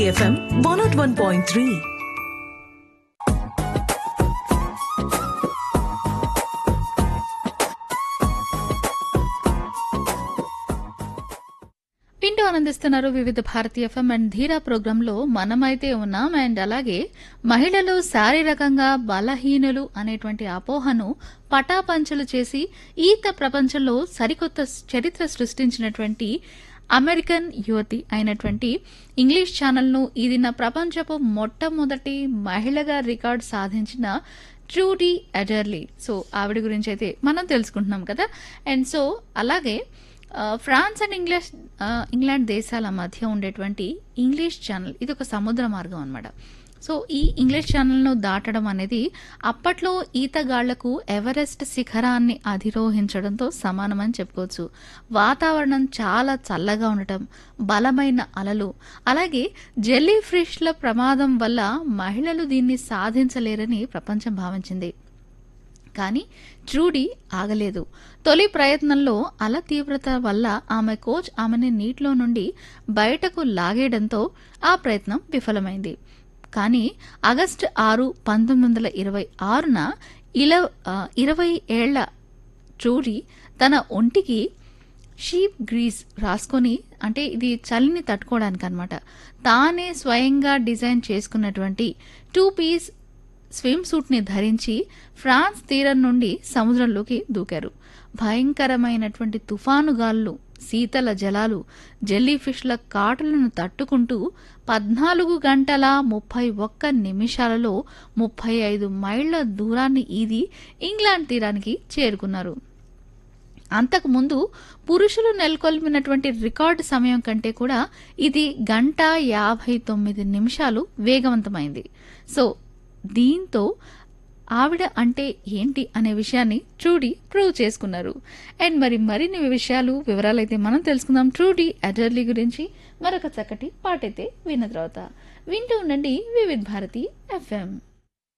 FM 101.3. వింటూ ఆనందిస్తున్నారు వివిధ భారతీయ ఎఫ్ఎం అండ్ ధీరా ప్రోగ్రాంలో మనమైతే ఉన్నాం. అండ్ అలాగే మహిళలు శారీరకంగా బలహీనులు అనేటువంటి అపోహను పటాపంచలు చేసి ఈత ప్రపంచంలో సరికొత్త చరిత్ర సృష్టించినటువంటి అమెరికన్ యువతి అయినటువంటి ఇంగ్లీష్ ఛానల్ను ఇది నా ప్రపంచపు మొట్టమొదటి మహిళగా రికార్డ్ సాధించిన ట్రూడీ అడర్లీ. సో ఆవిడ గురించి అయితే మనం తెలుసుకుంటున్నాం కదా. అండ్ సో అలాగే ఫ్రాన్స్ అండ్ ఇంగ్లాండ్ దేశాల మధ్య ఉండేటువంటి ఇంగ్లీష్ ఛానల్ ఇది ఒక సముద్ర మార్గం అన్నమాట. సో ఈ ఇంగ్లీష్ ఛానల్ను దాటడం అనేది అప్పట్లో ఈతగాళ్లకు ఎవరెస్ట్ శిఖరాన్ని అధిరోహించడంతో సమానమని చెప్పుకోవచ్చు. వాతావరణం చాలా చల్లగా ఉండటం, బలమైన అలలు, అలాగే జెల్లీ ఫిష్ల ప్రమాదం వల్ల మహిళలు దీన్ని సాధించలేరని ప్రపంచం భావించింది. కానీ ట్రూడీ ఆగలేదు. తొలి ప్రయత్నంలో అల తీవ్రత వల్ల ఆమె కోచ్ ఆమెని నీటిలో నుండి బయటకు లాగేయడంతో ఆ ప్రయత్నం విఫలమైంది. కానీ ఆగస్టు 6, 1926న 20 ఏళ్ల ట్రూడీ తన ఒంటికి షీప్ గ్రీస్ రాసుకొని, అంటే ఇది చలిని తట్టుకోవడానికి అనమాట, తానే స్వయంగా డిజైన్ చేసుకున్నటువంటి 2 పీస్ స్విమ్ సూట్ ని ధరించి ఫ్రాన్స్ తీరం నుండి సముద్రంలోకి దూకారు. భయంకరమైనటువంటి తుఫాను గాలులు, శీతల జలాలు, జెల్లీ ఫిష్ల కాటులను తట్టుకుంటూ 14 గంటల 31 నిమిషాలలో 35 మైళ్ల దూరాన్ని ఈది ఇంగ్లాండ్ తీరానికి చేరుకున్నారు. అంతకుముందు పురుషులు నెలకొల్పినటువంటి రికార్డు సమయం కంటే కూడా ఇది 1:59 నిమిషాలు వేగవంతమైంది. సో దీంతో ఆవిడ అంటే ఏంటి అనే విషయాన్ని ట్రూడీ ప్రూవ్ చేసుకున్నారు. అండ్ మరిన్ని వివరాలైతే మనం తెలుసుకుందాం ట్రూడీ అడర్లీ గురించి మరొక చక్కటి పాటైతే విన్న తర్వాత. వింటూ ఉండండి వివిధ భారతి ఎఫ్ఎం.